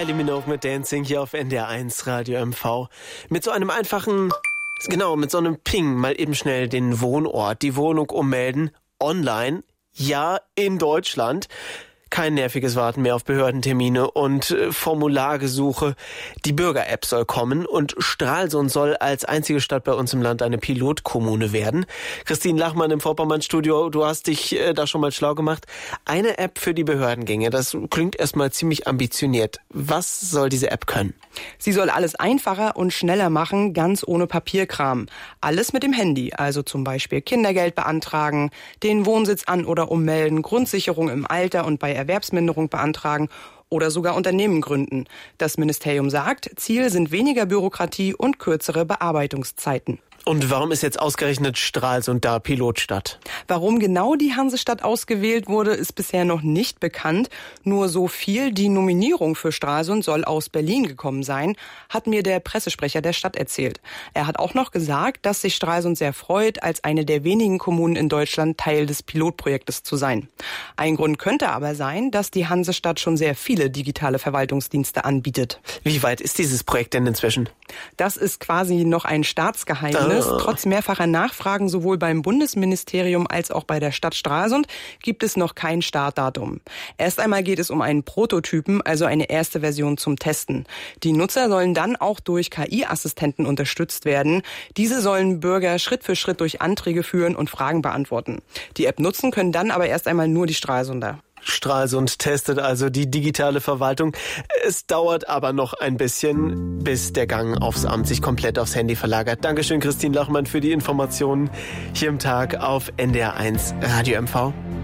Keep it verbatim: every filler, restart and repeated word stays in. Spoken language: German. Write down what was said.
Kylie Minogue mit Dancing hier auf N D R eins Radio M V. Mit so einem einfachen, genau, mit so einem Ping mal eben schnell den Wohnort, die Wohnung ummelden, online, ja, in Deutschland. Kein nerviges Warten mehr auf Behördentermine und äh, Formulargesuche. Die Bürger-App soll kommen und Stralsund soll als einzige Stadt bei uns im Land eine Pilotkommune werden. Christine Lachmann im Vorpommern-Studio, du hast dich äh, da schon mal schlau gemacht. Eine App für die Behördengänge, das klingt erstmal ziemlich ambitioniert. Was soll diese App können? Sie soll alles einfacher und schneller machen, ganz ohne Papierkram. Alles mit dem Handy, also zum Beispiel Kindergeld beantragen, den Wohnsitz an- oder ummelden, Grundsicherung im Alter und bei Erwerbsminderung beantragen oder sogar Unternehmen gründen. Das Ministerium sagt, Ziel sind weniger Bürokratie und kürzere Bearbeitungszeiten. Und warum ist jetzt ausgerechnet Stralsund da Pilotstadt? Warum genau die Hansestadt ausgewählt wurde, ist bisher noch nicht bekannt. Nur so viel, die Nominierung für Stralsund soll aus Berlin gekommen sein, hat mir der Pressesprecher der Stadt erzählt. Er hat auch noch gesagt, dass sich Stralsund sehr freut, als eine der wenigen Kommunen in Deutschland Teil des Pilotprojektes zu sein. Ein Grund könnte aber sein, dass die Hansestadt schon sehr viele digitale Verwaltungsdienste anbietet. Wie weit ist dieses Projekt denn inzwischen? Das ist quasi noch ein Staatsgeheimnis. Trotz mehrfacher Nachfragen sowohl beim Bundesministerium als auch bei der Stadt Stralsund gibt es noch kein Startdatum. Erst einmal geht es um einen Prototypen, also eine erste Version zum Testen. Die Nutzer sollen dann auch durch K I-Assistenten unterstützt werden. Diese sollen Bürger Schritt für Schritt durch Anträge führen und Fragen beantworten. Die App nutzen können dann aber erst einmal nur die Stralsunder. Stralsund testet also die digitale Verwaltung. Es dauert aber noch ein bisschen, bis der Gang aufs Amt sich komplett aufs Handy verlagert. Dankeschön, Christine Lachmann, für die Informationen hier im Tag auf N D R eins Radio M V.